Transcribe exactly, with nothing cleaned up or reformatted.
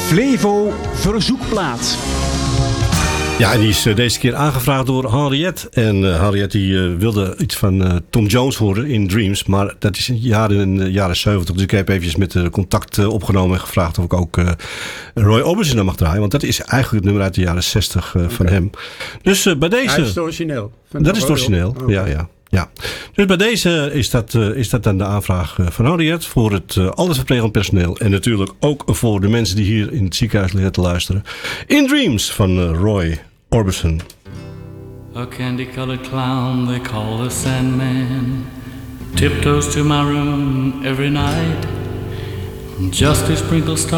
Flevo Verzoekplaat. Ja, en die is uh, deze keer aangevraagd door Henriette. En uh, Henriette die, uh, wilde iets van uh, Tom Jones horen in Dreams. Maar dat is jaren in de jaren zeventig. Dus ik heb eventjes met uh, contact uh, opgenomen en gevraagd of ik ook uh, Roy Orbison dan mag draaien. Want dat is eigenlijk het nummer uit de jaren zestig uh, van okay. hem. Dus uh, bij deze... Hij is het origineel. Dat is het origineel, oh. ja, ja. Ja, dus bij deze is dat, uh, is dat dan de aanvraag uh, van Henriette voor het uh, al het verplegend personeel. En natuurlijk ook voor de mensen die hier in het ziekenhuis liggen te luisteren. In Dreams van uh, Roy Orbison. A candy-colored clown they call the Sandman tiptoes to my room every night just to sprinkle stars